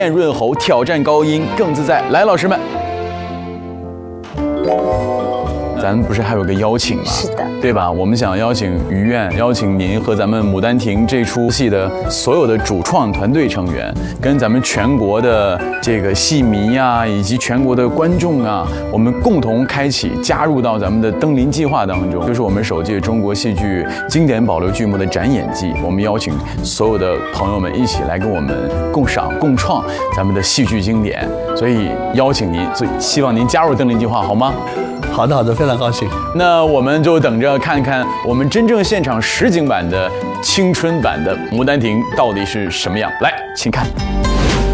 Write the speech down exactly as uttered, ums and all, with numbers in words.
润喉，挑战高音更自在。来，老师们。咱们不是还有个邀请吗？ 是的， 对吧？我们想邀请于苑，邀请您和咱们《牡丹亭》这出戏的所有的主创团队成员，跟咱们全国的这个戏迷啊，以及全国的观众啊，我们共同开启，加入到咱们的登临计划当中，就是我们首届中国戏剧经典保留剧目的展演季。我们邀请所有的朋友们一起来跟我们共赏共创咱们的戏剧经典，所以邀请您，所以希望您加入登临计划，好吗？ 好的，好的，非常高兴。 那我们就等着看看我们真正现场实景版的青春版的《牡丹亭》到底是什么样。来，请看。